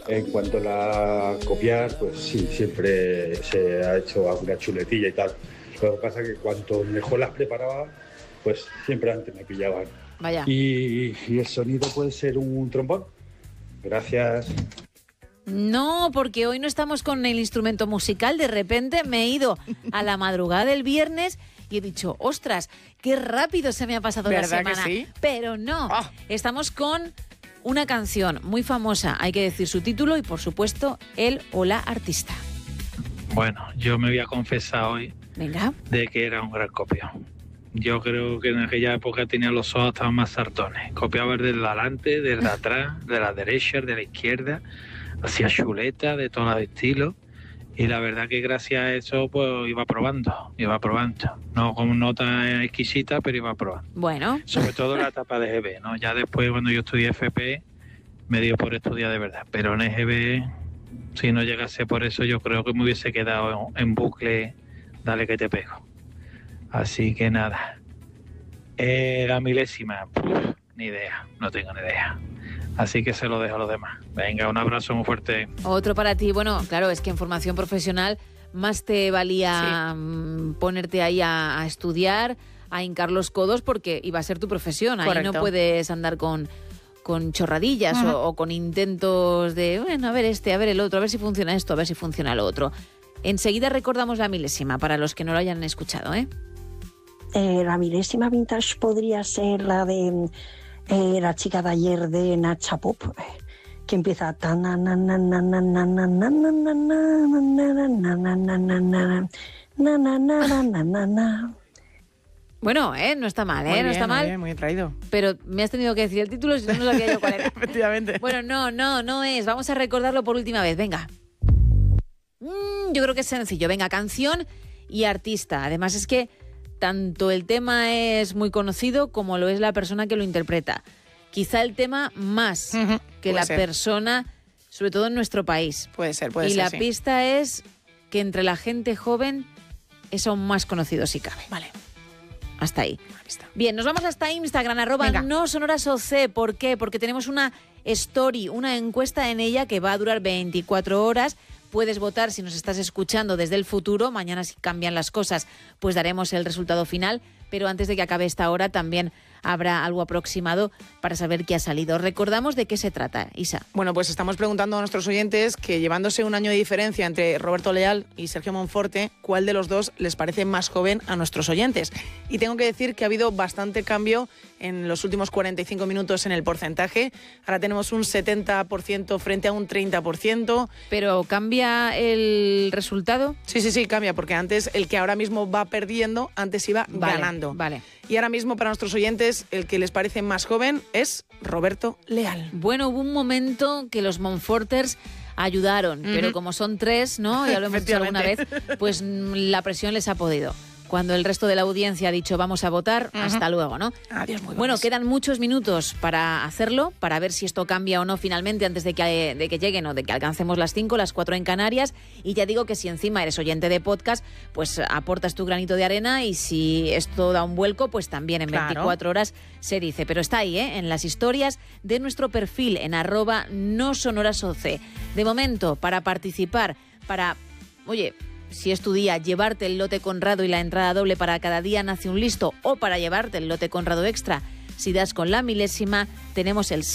En cuanto a la copiar, pues sí, siempre se ha hecho alguna chuletilla y tal. Lo que pasa es que cuanto mejor las preparaba, pues siempre antes me pillaban. Vaya. Y el sonido puede ser un trombón. Gracias. No, porque hoy no estamos con el instrumento musical. De repente me he ido a la madrugada del viernes y he dicho, ostras, qué rápido se me ha pasado la ¿Verdad semana. que sí? Pero no, estamos con una canción muy famosa, hay que decir su título y por supuesto el o la artista. Bueno, yo me voy a confesar hoy Venga. de que era un gran copión. Yo creo que en aquella época tenía los ojos estaban más sartones. Copiaba desde adelante, desde atrás, de la derecha, de la izquierda. Hacía chuleta de todo el estilo. Y la verdad que gracias a eso pues iba probando. No con nota exquisita, pero iba probando. Bueno. Sobre todo en la etapa de EGB, ¿no? Ya después cuando yo estudié FP me dio por estudiar de verdad. Pero en EGB, si no llegase por eso, yo creo que me hubiese quedado en bucle, dale que te pego. Así que nada. La milésima, ni idea, no tengo ni idea. Así que se lo dejo a los demás. Venga, un abrazo muy fuerte. Otro para ti. Bueno, claro, es que en formación profesional más te valía ponerte ahí a estudiar, a hincar los codos, porque iba a ser tu profesión. Ahí Correcto. no puedes andar con chorradillas o con intentos de, bueno, a ver este, a ver el otro, a ver si funciona esto, a ver si funciona lo otro. Enseguida recordamos la milésima, para los que no lo hayan escuchado, ¿eh? La milésima vintage podría ser la de la chica de ayer de Nacha Pop, que empieza Bueno, no está mal, Muy no bien, está mal. Muy bien, muy traído. Pero me has tenido que decir el título, si no sabía yo cuál era. Efectivamente. Bueno, no es. Vamos a recordarlo por última vez, venga. Yo creo que es sencillo. Venga, canción y artista. Además es que tanto el tema es muy conocido como lo es la persona que lo interpreta. Quizá el tema más que la persona, sobre todo en nuestro país. Puede ser, Y la sí. pista es que entre la gente joven es aún más conocido si cabe. Vale. Hasta ahí. Bien, nos vamos hasta Instagram, @nosonorasoc. ¿Por qué? Porque tenemos una story, una encuesta en ella que va a durar 24 horas. Puedes votar si nos estás escuchando desde el futuro. Mañana, si cambian las cosas, pues daremos el resultado final. Pero antes de que acabe esta hora también habrá algo aproximado para saber qué ha salido. Recordamos de qué se trata, Isa. Bueno, pues estamos preguntando a nuestros oyentes que, llevándose un año de diferencia entre Roberto Leal y Sergio Monforte, ¿cuál de los dos les parece más joven a nuestros oyentes? Y tengo que decir que ha habido bastante cambio en los últimos 45 minutos en el porcentaje. Ahora tenemos un 70% frente a un 30%. ¿Pero cambia el resultado? Sí, cambia, porque antes el que ahora mismo va perdiendo, antes iba ganando. Vale. Y ahora mismo para nuestros oyentes el que les parece más joven es Roberto Leal. Bueno, hubo un momento que los Monforters ayudaron, pero como son tres, ¿no? Ya lo hemos dicho alguna vez, pues la presión les ha podido. Cuando el resto de la audiencia ha dicho vamos a votar, hasta luego, ¿no? Adiós, muy Bueno, buenas. quedan muchos minutos para hacerlo, para ver si esto cambia o no finalmente antes de que lleguen o de que alcancemos las 5, las 4 en Canarias. Y ya digo que si encima eres oyente de podcast, pues aportas tu granito de arena y si esto da un vuelco, pues también en 24 horas se dice. Pero está ahí, en las historias de nuestro perfil en @nosonorasoc. De momento, para participar, oye, si es tu día, llevarte el lote Conrado y la entrada doble para Cada día nace un listo, o para llevarte el lote Conrado extra, si das con la milésima, tenemos el